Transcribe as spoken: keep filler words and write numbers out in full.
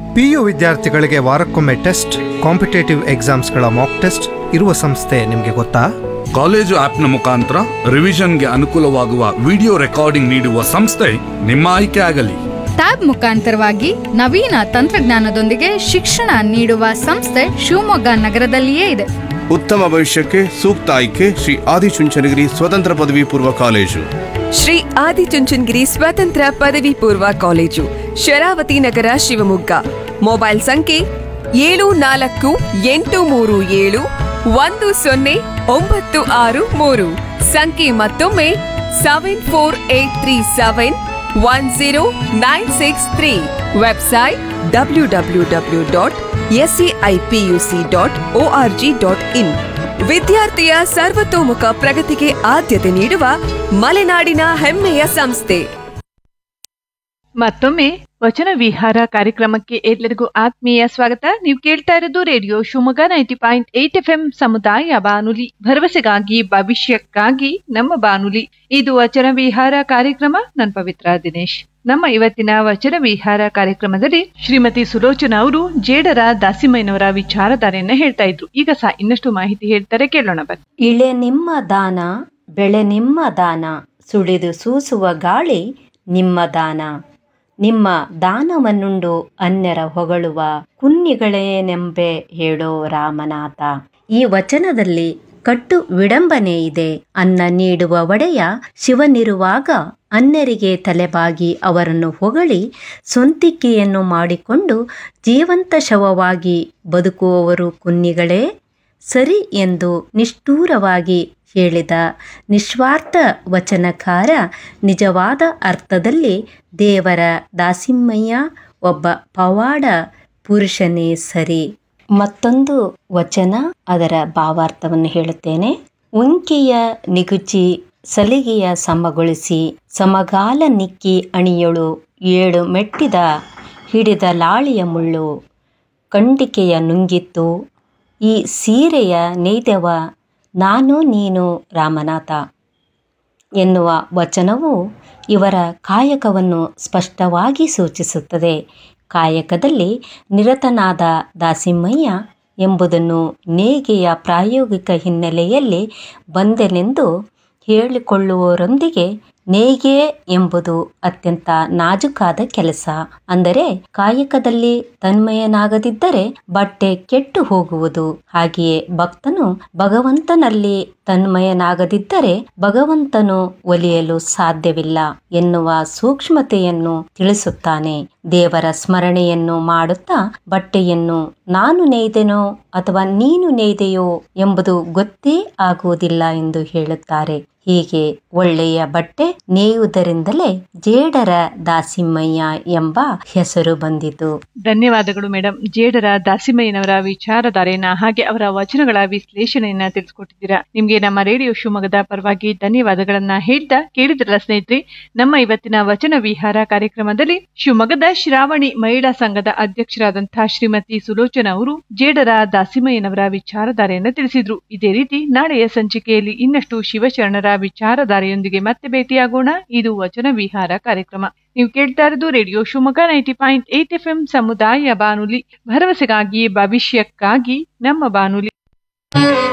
PU ವಿದ್ಯಾರ್ಥಿಗಳಿಗೆ ವಾರಕ್ಕೊಮ್ಮೆ test, competitive ಎಕ್ಸಾಮ್ಸ್ಗಳ mock test ಇರುವ ಸಂಸ್ಥೆ ನಿಮಗೆ ಗೊತ್ತಾ? ಕಾಲೇಜು ಆಪ್ನ ಮುಖಾಂತರ ರಿವಿಷನ್ಗೆ ಅನುಕೂಲವಾಗುವ ವಿಡಿಯೋ ರೆಕಾರ್ಡಿಂಗ್ ನೀಡುವ ಸಂಸ್ಥೆ ನಿಮ್ಮ ಆಯ್ಕೆ ಆಗಲಿ. ಟ್ಯಾಬ್ ಮುಖಾಂತರವಾಗಿ ನವೀನ ತಂತ್ರಜ್ಞಾನದೊಂದಿಗೆ ಶಿಕ್ಷಣ ನೀಡುವ ಸಂಸ್ಥೆ ಶಿವಮೊಗ್ಗ ನಗರದಲ್ಲಿಯೇ ಇದೆ. ಉತ್ತಮ ಭವಿಷ್ಯಕ್ಕೆ ಸೂಕ್ತ ಆಯ್ಕೆ ಶ್ರೀ ಆದಿಚುಂಚನಗಿರಿ ಸ್ವತಂತ್ರ ಪದವಿ ಪೂರ್ವ ಕಾಲೇಜು. ಶ್ರೀ ಆದಿಚುಂಚನಗಿರಿ ಸ್ವತಂತ್ರ ಪದವಿ ಪೂರ್ವ ಕಾಲೇಜು, ಶರಾವತಿ ನಗರ, ಶಿವಮೊಗ್ಗ. ಮೊಬೈಲ್ ಸಂಖ್ಯೆ ಏಳು ನಾಲ್ಕು ಎಂಟು ಮೂರು ಏಳು ಒಂದು ಸೊನ್ನೆ ಒಂಬತ್ತು ಆರು ಮೂರು. ಸಂಖ್ಯೆ ಮತ್ತೊಮ್ಮೆ seven four eight three seven one zero nine six three. Website W W W dot SCIPUC dot org dot in. ವಿದ್ಯಾರ್ಥಿಯ ಸರ್ವತೋಮುಖ ಪ್ರಗತಿಗೆ ಆದ್ಯತೆ ನೀಡುವ ಮಲೆನಾಡಿನ ಹೆಮ್ಮೆಯ ಸಂಸ್ಥೆ. ಮತ್ತೊಮ್ಮೆ ವಚನ ವಿಹಾರ ಕಾರ್ಯಕ್ರಮಕ್ಕೆ ಎಲ್ಲರಿಗೂ ಆತ್ಮೀಯ ಸ್ವಾಗತ. ನೀವು ಕೇಳ್ತಾ ಇರೋದು radio Shivamogga ninety point eight F M ಸಮುದಾಯ ಬಾನುಲಿ, ಭರವಸೆಗಾಗಿ ಭವಿಷ್ಯಕ್ಕಾಗಿ ನಮ್ಮ ಬಾನುಲಿ. ಇದು ವಚನ ವಿಹಾರ ಕಾರ್ಯಕ್ರಮ. ನಾನು ಪವಿತ್ರ ದಿನೇಶ್. ನಮ್ಮ ಇವತ್ತಿನ ವಚನ ವಿಹಾರ ಕಾರ್ಯಕ್ರಮದಲ್ಲಿ ಶ್ರೀಮತಿ ಸುಲೋಚನಾ ಅವರು ಜೇಡರ ದಾಸಿಮಯ್ಯನವರ ವಿಚಾರಧಾರೆಯನ್ನ ಹೇಳ್ತಾ ಇದ್ರು. ಈಗ ಸಹ ಇನ್ನಷ್ಟು ಮಾಹಿತಿ ಹೇಳ್ತಾರೆ, ಕೇಳೋಣ ಬನ್ನಿ. ಇಳೆ ನಿಮ್ಮ ದಾನ, ಬೆಳೆ ನಿಮ್ಮ ದಾನ, ಸುಳಿದು ಸೂಸುವ ಗಾಳಿ ನಿಮ್ಮ ದಾನ. ನಿಮ್ಮ ದಾನವನ್ನುಂಡು ಅನ್ಯರ ಹೊಗಳುವ ಕುನ್ನಿಗಳೇನೆಂಬೆ ಹೇಳೋ ರಾಮನಾಥ. ಈ ವಚನದಲ್ಲಿ ಕಟ್ಟು ವಿಡಂಬನೆ ಇದೆ. ಅನ್ನ ನೀಡುವ ಒಡೆಯ ಶಿವನಿರುವಾಗ ಅನ್ಯರಿಗೆ ತಲೆಬಾಗಿ ಅವರನ್ನು ಹೊಗಳಿ ಸ್ವಂತಿಕೆಯನ್ನು ಮಾಡಿಕೊಂಡು ಜೀವಂತ ಶವವಾಗಿ ಬದುಕುವವರು ಕುನ್ನಿಗಳೇ ಸರಿ ಎಂದು ನಿಷ್ಠೂರವಾಗಿ ಹೇಳಿದ ನಿಸ್ವಾರ್ಥ ವಚನಕಾರ ನಿಜವಾದ ಅರ್ಥದಲ್ಲಿ ದೇವರ ದಾಸಿಮಯ್ಯ ಒಬ್ಬ ಪವಾಡ ಪುರುಷನೇ ಸರಿ. ಮತ್ತೊಂದು ವಚನ, ಅದರ ಭಾವಾರ್ಥವನ್ನು ಹೇಳುತ್ತೇನೆ. ಉಂಕಿಯ ನಿಗುಚಿ ಸಲಿಗೆಯ ಸಮಗೊಳಿಸಿ ಸಮಗಾಲ ನಿಕ್ಕಿ ಅಣಿಯಳು ಏಳು ಮೆಟ್ಟಿದ ಹಿಡಿದ ಲಾಳಿಯ ಮುಳ್ಳು ಕಂಡಿಕೆಯ ನುಂಗಿತ್ತು ಈ ಸೀರೆಯ ನೇಯ್ದವ ನಾನು ನೀನು ರಾಮನಾಥ ಎನ್ನುವ ವಚನವು ಇವರ ಕಾಯಕವನ್ನು ಸ್ಪಷ್ಟವಾಗಿ ಸೂಚಿಸುತ್ತದೆ. ಕಾಯಕದಲ್ಲಿ ನಿರತನಾದ ದಾಸಿಮಯ್ಯ ಎಂಬುದನ್ನು ನೇಯ್ಗೆಯ ಪ್ರಾಯೋಗಿಕ ಹಿನ್ನೆಲೆಯಲ್ಲಿ ಬಂದೆನೆಂದು ಹೇಳಿಕೊಳ್ಳುವವರೊಂದಿಗೆ ನೇಯ್ಗೆ ಎಂಬುದು ಅತ್ಯಂತ ನಾಜುಕಾದ ಕೆಲಸ. ಅಂದರೆ ಕಾಯಕದಲ್ಲಿ ತನ್ಮಯನಾಗದಿದ್ದರೆ ಬಟ್ಟೆ ಕೆಟ್ಟು ಹೋಗುವುದು. ಹಾಗೆಯೇ ಭಕ್ತನು ಭಗವಂತನಲ್ಲಿ ತನ್ಮಯನಾಗದಿದ್ದರೆ ಭಗವಂತನು ಒಲಿಯಲು ಸಾಧ್ಯವಿಲ್ಲ ಎನ್ನುವ ಸೂಕ್ಷ್ಮತೆಯನ್ನು ತಿಳಿಸುತ್ತಾನೆ. ದೇವರ ಸ್ಮರಣೆಯನ್ನು ಮಾಡುತ್ತಾ ಬಟ್ಟೆಯನ್ನು ನಾನು ನೇಯ್ದೆನೋ ಅಥವಾ ನೀನು ನೇಯ್ದೆಯೋ ಎಂಬುದು ಗೊತ್ತೇ ಆಗುವುದಿಲ್ಲ ಎಂದು ಹೇಳುತ್ತಾರೆ. ಹೀಗೆ ಒಳ್ಳೆಯ ಬಟ್ಟೆ ನೇಯುವುದರಿಂದಲೇ ಜೇಡರ ದಾಸಿಮಯ್ಯ ಎಂಬ ಹೆಸರು ಬಂದಿತು. ಧನ್ಯವಾದಗಳು ಮೇಡಮ್. ಜೇಡರ ದಾಸಿಮಯ್ಯನವರ ವಿಚಾರಧಾರೆಯನ್ನ ಹಾಗೆ ಅವರ ವಚನಗಳ ವಿಶ್ಲೇಷಣೆಯನ್ನ ತಿಳಿಸ್ಕೊಟ್ಟಿದ್ದೀರಾ. ನಿಮ್ಗೆ ನಮ್ಮ ರೇಡಿಯೋ ಶಿವಮೊಗ್ಗದ ಪರವಾಗಿ ಧನ್ಯವಾದಗಳನ್ನ ಹೇಳ್ತಾ, ಕೇಳಿದ್ರಲ್ಲ ಸ್ನೇಹಿತರೆ, ನಮ್ಮ ಇವತ್ತಿನ ವಚನ ವಿಹಾರ ಕಾರ್ಯಕ್ರಮದಲ್ಲಿ ಶಿವಮೊಗ್ಗದ ಶ್ರಾವಣಿ ಮಹಿಳಾ ಸಂಘದ ಅಧ್ಯಕ್ಷರಾದಂತಹ ಶ್ರೀಮತಿ ಸುಲೋಚನಾ ಅವರು ಜೇಡರ ದಾಸಿಮಯ್ಯನವರ ವಿಚಾರಧಾರೆಯನ್ನ ತಿಳಿಸಿದ್ರು. ಇದೇ ರೀತಿ ನಾಳೆಯ ಸಂಚಿಕೆಯಲ್ಲಿ ಇನ್ನಷ್ಟು ಶಿವಶರಣರ ವಿಚಾರಧಾರೆಯೊಂದಿಗೆ ಮತ್ತೆ ಭೇಟಿಯಾಗೋಣ. ಇದು ವಚನ ವಿಹಾರ ಕಾರ್ಯಕ್ರಮ. ನೀವು ಕೇಳ್ತಾ ಇರೋದು radio Shivamogga ninety point eight F M ಸಮುದಾಯ ಬಾನುಲಿ, ಭರವಸೆಗಾಗಿ ಭವಿಷ್ಯಕ್ಕಾಗಿ ನಮ್ಮ ಬಾನುಲಿ.